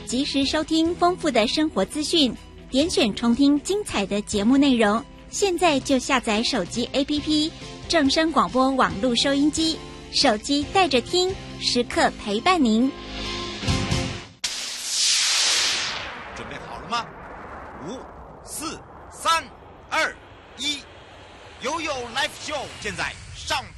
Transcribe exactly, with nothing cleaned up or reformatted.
及时收听丰富的生活资讯，点选重听精彩的节目内容。现在就下载手机 A P P 正声广播网络收音机，手机带着听，时刻陪伴您。 准备好了吗？五、四、三、二、一，悠悠 Live Show 现在上。